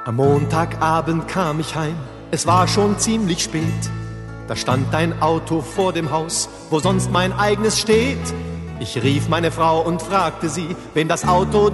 Am Montagabend kam ich heim, es war schon ziemlich spät. Da stand ein Auto vor dem Haus, wo sonst mein eigenes steht. Ich rief meine Frau und fragte sie, wem das Auto